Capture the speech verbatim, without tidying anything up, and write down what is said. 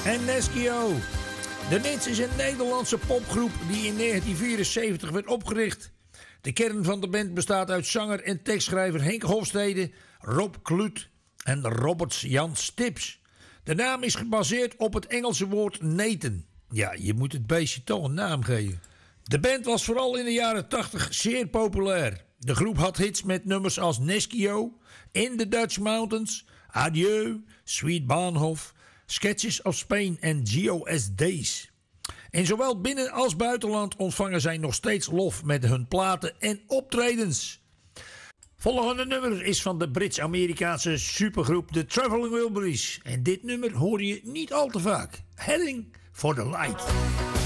en Neskio. De Nits is een Nederlandse popgroep die in negentien vierenzeventig werd opgericht. De kern van de band bestaat uit zanger en tekstschrijver Henk Hofstede, Rob Kluut en Robert Jan Stips. De naam is gebaseerd op het Engelse woord Nathan. Ja, je moet het beestje toch een naam geven. De band was vooral in de jaren tachtig zeer populair. De groep had hits met nummers als Neskio, In the Dutch Mountains, Adieu, Sweet Bahnhof, Sketches of Spain en G O S Days. En zowel binnen als buitenland ontvangen zij nog steeds lof met hun platen en optredens. Volgende nummer is van de Brits-Amerikaanse supergroep The Traveling Wilburys. En dit nummer hoor je niet al te vaak. Heading for the Light.